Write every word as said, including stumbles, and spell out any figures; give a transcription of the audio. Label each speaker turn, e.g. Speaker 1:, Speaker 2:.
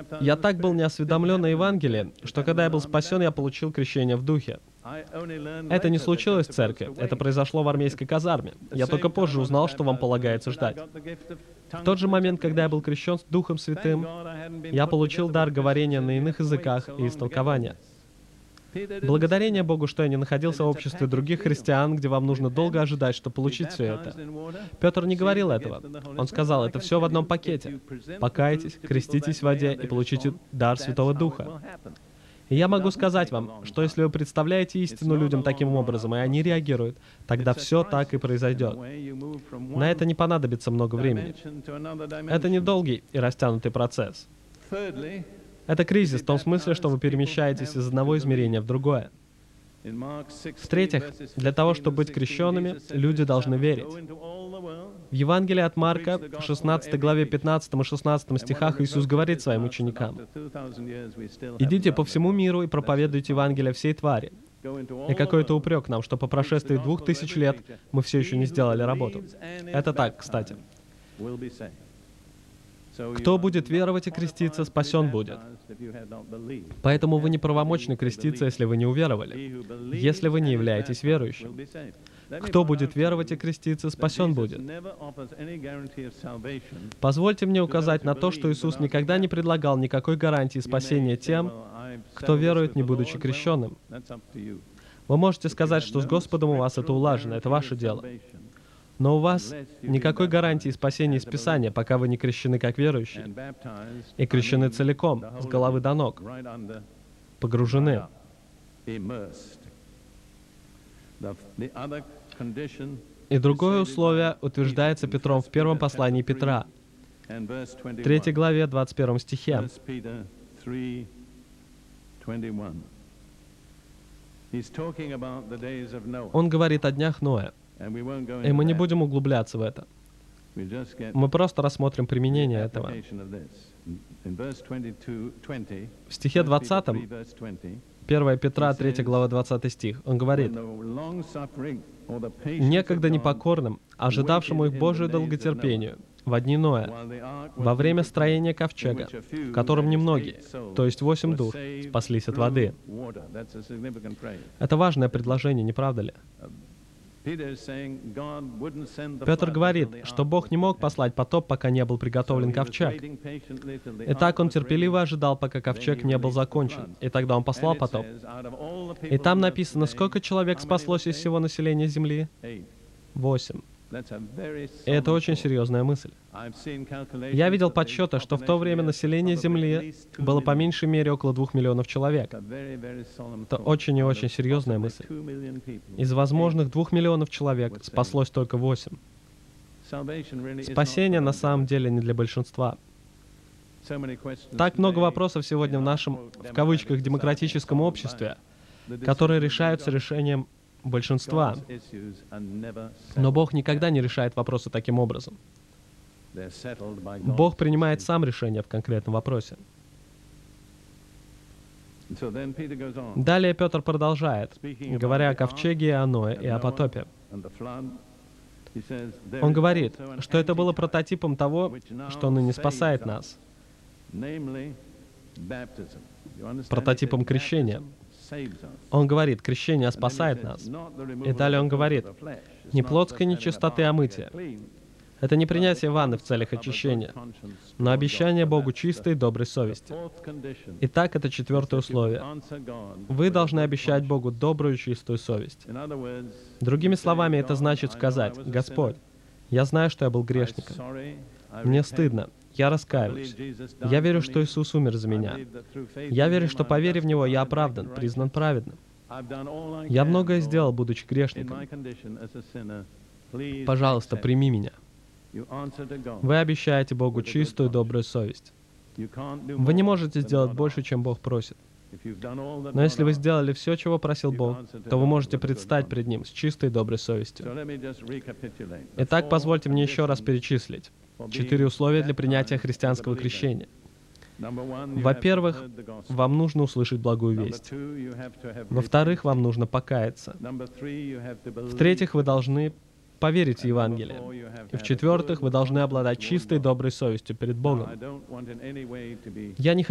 Speaker 1: Я так был неосведомлен о Евангелии, что когда я был спасен, я получил крещение в Духе. Это не случилось в церкви, это произошло в армейской казарме. Я только позже узнал, что вам полагается ждать. В тот же момент, когда я был крещен Духом Святым, я получил дар говорения на иных языках и истолкования. Благодарение Богу, что я не находился в обществе других христиан, где вам нужно долго ожидать, чтобы получить все это. Петр не говорил этого. Он сказал, это все в одном пакете. Покайтесь, креститесь в воде и получите дар Святого Духа. И я могу сказать вам, что если вы представляете истину людям таким образом, и они реагируют, тогда все так и произойдет. На это не понадобится много времени. Это недолгий и растянутый процесс. Это кризис в том смысле, что вы перемещаетесь из одного измерения в другое. В-третьих, для того, чтобы быть крещенными, люди должны верить. В Евангелии от Марка, в шестнадцатой главе пятнадцатом и шестнадцатом стихах Иисус говорит своим ученикам: «Идите по всему миру и проповедуйте Евангелие всей твари». И какой-то упрек нам, что по прошествии двух тысяч лет мы все еще не сделали работу. Это так, кстати. Кто будет веровать и креститься, спасен будет. Поэтому вы не правомочны креститься, если вы не уверовали, если вы не являетесь верующим. Кто будет веровать и креститься, спасен будет. Позвольте мне указать на то, что Иисус никогда не предлагал никакой гарантии спасения тем, кто верует, не будучи крещенным. Вы можете сказать, что с Господом у вас это улажено, это ваше дело. Но у вас никакой гарантии спасения из Писания, пока вы не крещены как верующие. И крещены целиком, с головы до ног. Погружены. И другое условие утверждается Петром в первом послании Петра, в третьей главе, двадцать первом стихе. Он говорит о днях Ноя. И мы не будем углубляться в это. Мы просто рассмотрим применение этого. В стихе двадцатом, первое Петра, третья глава, двадцатый стих, он говорит: «Некогда непокорным, ожидавшему их Божию долготерпению, во дни Ноя, во время строения ковчега, в котором немногие, то есть восемь душ, спаслись от воды». Это важное предложение, не правда ли? Петр говорит, что Бог не мог послать потоп, пока не был приготовлен ковчег. Итак, он терпеливо ожидал, пока ковчег не был закончен, и тогда он послал потоп. И там написано, сколько человек спаслось из всего населения земли? Восемь. И это очень серьезная мысль. Я видел подсчеты, что в то время население Земли было по меньшей мере около двух миллионов человек. Это очень и очень серьезная мысль. Из возможных двух миллионов человек спаслось только восемь. Спасение на самом деле не для большинства. Так много вопросов сегодня в нашем, в кавычках, демократическом обществе, которые решаются решением большинства. Но Бог никогда не решает вопросы таким образом. Бог принимает сам решение в конкретном вопросе. Далее Петр продолжает, говоря о ковчеге, о Ное и о потопе. Он говорит, что это было прототипом того, что ныне спасает нас. Прототипом крещения. Он говорит, крещение спасает нас. И далее он говорит, не плотской нечистоты, а мытия. Это не принятие ванны в целях очищения, но обещание Богу чистой и доброй совести. Итак, это четвертое условие. Вы должны обещать Богу добрую, чистую совесть. Другими словами, это значит сказать, «Господь, я знаю, что я был грешником. Мне стыдно. Я раскаиваюсь. Я верю, что Иисус умер за меня. Я верю, что, поверив в Него, я оправдан, признан праведным. Я многое сделал, будучи грешником. Пожалуйста, прими меня». Вы обещаете Богу чистую, добрую совесть. Вы не можете сделать больше, чем Бог просит. Но если вы сделали все, чего просил Бог, то вы можете предстать пред Ним с чистой, доброй совестью. Итак, позвольте мне еще раз перечислить. Четыре условия для принятия христианского крещения. Во-первых, вам нужно услышать благую весть. Во-вторых, вам нужно покаяться. В-третьих, вы должны поверить в Евангелие. И в-четвертых, вы должны обладать чистой, доброй совестью перед Богом. Я не